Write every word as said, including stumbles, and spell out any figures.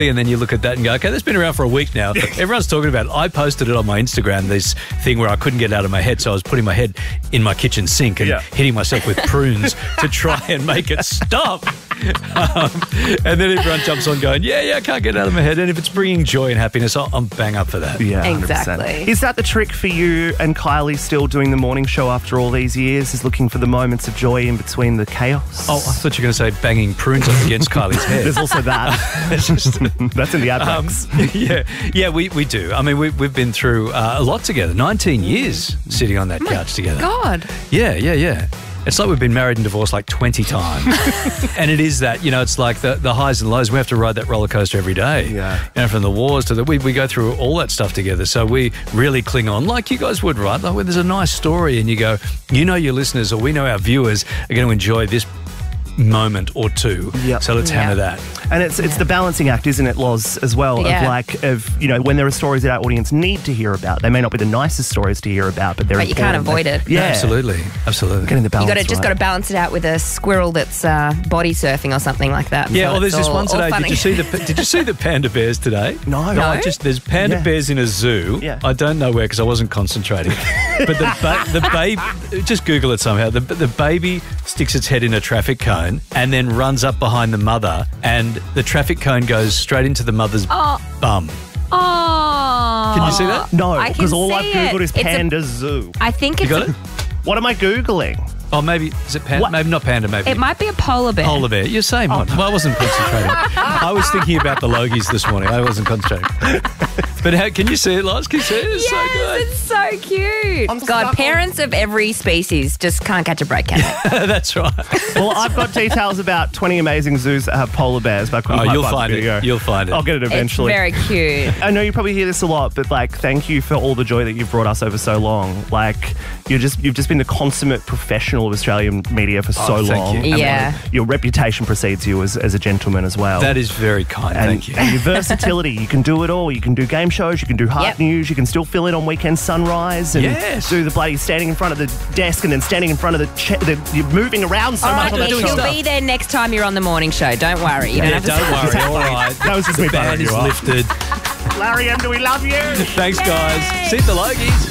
And then you look at that and go, okay, that's been around for a week now. Everyone's talking about it. I posted it on my Instagram, this thing where I couldn't get out of my head, so I was putting my head in my kitchen sink and yeah. hitting myself with prunes to try and make it stop. Um, and then everyone jumps on going, yeah, yeah, I can't get out of my head. And if it's bringing joy and happiness, I'm bang up for that. Yeah, exactly. one hundred percent. Is that the trick for you and Kylie still doing the morning show after all these years, is looking for the moments of joy in between the chaos? Oh, I thought you were going to say banging prunes up against Kylie's head. There's also that. It's just, that's in the ad um, yeah, yeah, we, we do. I mean, we, we've been through uh, a lot together. nineteen years sitting on that oh couch together. God. Yeah, yeah, yeah. It's like we've been married and divorced like twenty times. And it is that, you know, it's like the, the highs and lows. We have to ride that roller coaster every day. Yeah. You know, from the wars to the, we, we go through all that stuff together. So we really cling on like you guys would, right? Like when there's a nice story and you go, you know, your listeners or we know our viewers are going to enjoy this moment or two. Yep. So let's Yep. hammer that. And it's it's the balancing act, isn't it, Loz, as well, Yeah. of like, of, you know, when there are stories that our audience need to hear about. They may not be the nicest stories to hear about, but they're But you can't important. avoid it. Yeah. Absolutely. Absolutely. Getting the You balance got to just right. got to balance it out with a squirrel that's uh, body surfing or something like that. Yeah, So well, there's it's this all- one all today. Did funny. you see the Did you see the panda bears today? No. No, No? I just there's panda Yeah. bears in a zoo. Yeah. I don't know where because I wasn't concentrating. But the ba- the baby, just Google it somehow. The the baby sticks its head in a traffic cone and then runs up behind the mother, and the traffic cone goes straight into the mother's Oh. bum. Oh. Can you see that? No, I can because all I've see Googled it. is It's a- Panda Zoo. I think You it's got a- it? What am I Googling? Oh, maybe is it panda? What? Maybe not panda. Maybe It might be a polar bear. polar bear. You're saying one. Well, I wasn't concentrating. I was thinking about the Logies this morning. I wasn't concentrating. But how, can you see it, Loz? Can you see it? It's Yes, so good. it's so cute. I'm stuck God, on- parents of every species just can't catch a break, can they? That's right. Well, I've got details about twenty amazing zoos that have polar bears, but I couldn't Oh, quite you'll find the find it. video. You'll find it. I'll get it eventually. It's very cute. I know you probably hear this a lot, but like, thank you for all the joy that you've brought us over so long. Like, you're just you've just been the consummate professional of Australian media for so Oh, thank long. you. And, Yeah. like, your reputation precedes you as, as a gentleman as well. That is very kind. and, Thank you. and your versatility, you can do it all. You can do game shows, you can do hard Yep. news, you can still fill in on Weekend Sunrise and Yes. do the bloody standing in front of the desk and then standing in front of the, cha- the you're moving around so All much right, on that Nick, show. you'll be there next time you're on the morning show. Don't worry. You don't Yeah, have to don't worry. All right. That was just me The ban buttering is you up. lifted. Larry M, do we love you? Thanks, guys. See the Logies.